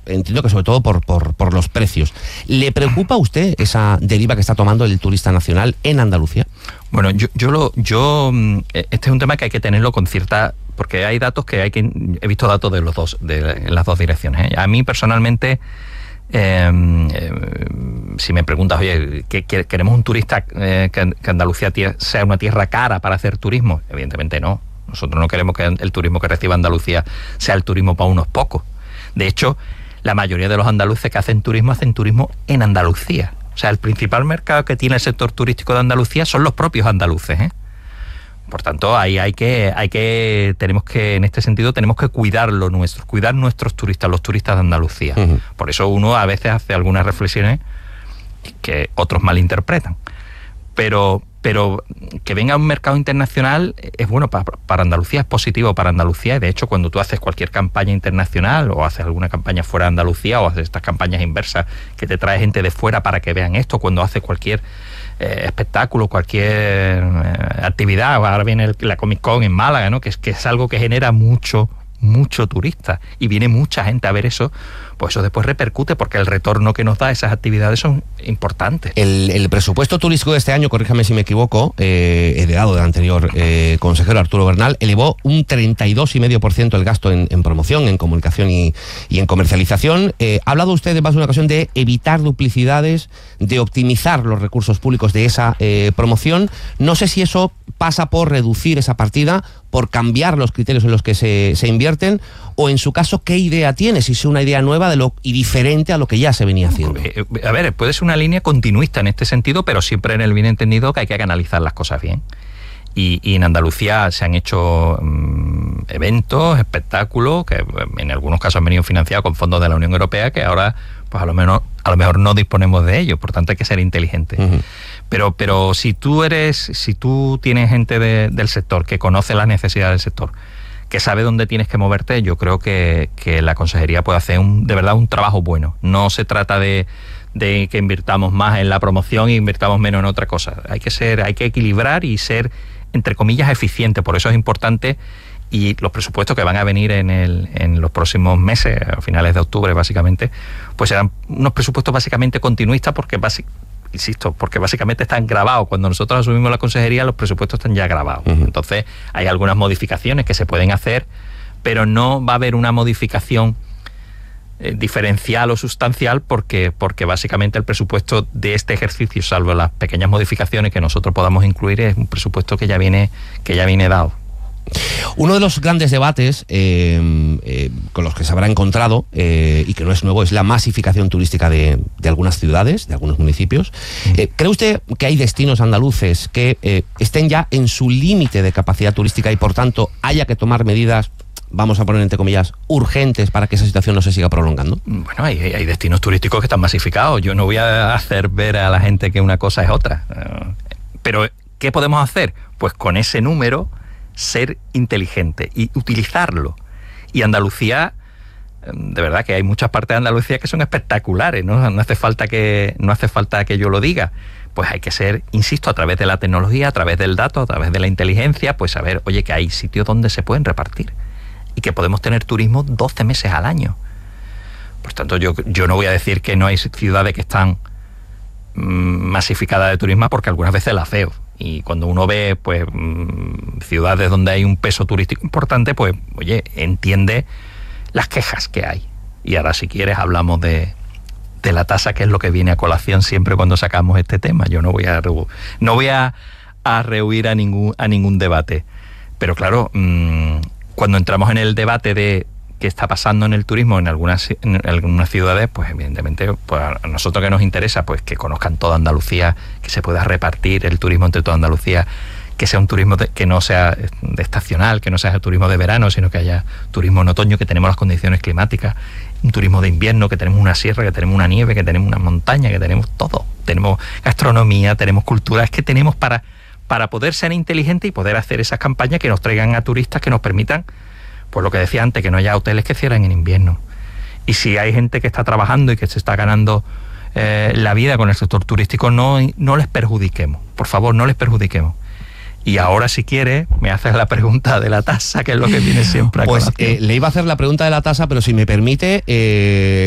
entiendo que sobre todo por los precios. ¿Le preocupa a usted esa deriva que está tomando el turista nacional en Andalucía? Bueno, este es un tema que hay que tenerlo con cierta... Porque hay datos he visto datos de las dos direcciones, ¿eh? A mí personalmente, si me preguntas, oye, ¿queremos un turista que Andalucía sea una tierra cara para hacer turismo? Evidentemente no. Nosotros no queremos que el turismo que reciba Andalucía sea el turismo para unos pocos. De hecho, la mayoría de los andaluces que hacen turismo en Andalucía. O sea, el principal mercado que tiene el sector turístico de Andalucía son los propios andaluces, ¿eh? Por tanto, en este sentido, tenemos que cuidar nuestros turistas, los turistas de Andalucía. Uh-huh. Por eso uno a veces hace algunas reflexiones que otros malinterpretan. Pero que venga un mercado internacional es bueno para Andalucía, es positivo para Andalucía. Y de hecho, cuando tú haces cualquier campaña internacional o haces alguna campaña fuera de Andalucía o haces estas campañas inversas que te trae gente de fuera para que vean esto, cuando haces cualquier espectáculo, cualquier actividad, ahora viene la Comic Con en Málaga, ¿no? que es algo que genera mucho turista y viene mucha gente a ver eso, pues eso después repercute porque el retorno que nos da esas actividades son importantes. El presupuesto turístico de este año, corríjame si me equivoco, heredado del anterior consejero Arturo Bernal, elevó un 32,5% el gasto en promoción, en comunicación y en comercialización. Ha hablado usted de más de una ocasión de evitar duplicidades, de optimizar los recursos públicos de esa promoción. No sé si eso pasa por reducir esa partida, por cambiar los criterios en los que se invierten, o en su caso, ¿qué idea tiene? Si es una idea nueva y diferente a lo que ya se venía haciendo. A ver, puede ser una línea continuista en este sentido, pero siempre en el bien entendido que hay que analizar las cosas bien. Y en Andalucía se han hecho eventos, espectáculos, que en algunos casos han venido financiados con fondos de la Unión Europea, que ahora pues a lo mejor no disponemos de ellos, por tanto hay que ser inteligente. Uh-huh. Pero si tú tienes gente del sector que conoce las necesidades del sector, que sabe dónde tienes que moverte, yo creo que la consejería puede hacer de verdad un trabajo bueno. No se trata de que invirtamos más en la promoción e invirtamos menos en otra cosa. Hay que equilibrar y ser, entre comillas, eficiente. Por eso es importante, y los presupuestos que van a venir en los próximos meses, a finales de octubre básicamente, pues serán unos presupuestos básicamente continuistas porque básicamente están grabados. Cuando nosotros asumimos la consejería, los presupuestos están ya grabados. Uh-huh. Entonces hay algunas modificaciones que se pueden hacer, pero no va a haber una modificación diferencial o sustancial porque básicamente el presupuesto de este ejercicio, salvo las pequeñas modificaciones que nosotros podamos incluir, es un presupuesto que ya viene dado. Uno de los grandes debates con los que se habrá encontrado, y que no es nuevo, es la masificación turística de algunas ciudades, de algunos municipios. ¿Cree usted que hay destinos andaluces que estén ya en su límite de capacidad turística y por tanto haya que tomar medidas, vamos a poner entre comillas, urgentes para que esa situación no se siga prolongando? Bueno, hay destinos turísticos que están masificados. Yo no voy a hacer ver a la gente que una cosa es otra. Pero, ¿qué podemos hacer? Pues con ese número ser inteligente y utilizarlo. Y Andalucía, de verdad que hay muchas partes de Andalucía que son espectaculares, ¿no? No hace falta que yo lo diga. Pues hay que ser, insisto, a través de la tecnología, a través del dato, a través de la inteligencia, pues saber, oye, que hay sitios donde se pueden repartir y que podemos tener turismo 12 meses al año. Por tanto, yo no voy a decir que no hay ciudades que están masificadas de turismo, porque algunas veces las veo. Y cuando uno ve pues ciudades donde hay un peso turístico importante, pues oye, entiende las quejas que hay. Y ahora, si quieres, hablamos de la tasa, que es lo que viene a colación siempre cuando sacamos este tema. Yo no voy a rehuir a ningún debate. Pero claro, cuando entramos en el debate de qué está pasando en el turismo en algunas ciudades, pues evidentemente pues a nosotros que nos interesa pues que conozcan toda Andalucía, que se pueda repartir el turismo entre toda Andalucía, que sea un turismo que no sea de estacional, que no sea turismo de verano, sino que haya turismo en otoño, que tenemos las condiciones climáticas, un turismo de invierno, que tenemos una sierra, que tenemos una nieve, que tenemos una montaña, que tenemos todo, tenemos gastronomía, tenemos cultura, es que tenemos para poder ser inteligentes y poder hacer esas campañas que nos traigan a turistas, que nos permitan, pues lo que decía antes, que no haya hoteles que cierren en invierno. Y si hay gente que está trabajando y que se está ganando la vida con el sector turístico, no les perjudiquemos. Por favor, no les perjudiquemos. Y ahora, si quiere, me haces la pregunta de la tasa, que es lo que viene siempre a colación. Le iba a hacer la pregunta de la tasa, pero si me permite...